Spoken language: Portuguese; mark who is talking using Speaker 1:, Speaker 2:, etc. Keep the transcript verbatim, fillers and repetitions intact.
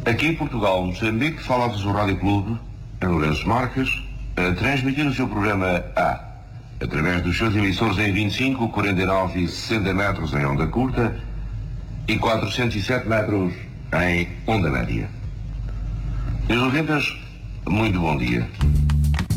Speaker 1: Aqui em Portugal, Moçambique, fala-vos o Rádio Clube, em Lourenço Marques, a transmitir o seu programa A, através dos seus emissores em vinte e cinco, quarenta e nove e sessenta metros em onda curta e quatrocentos e sete metros em onda média. Meus ouvintes, muito bom dia.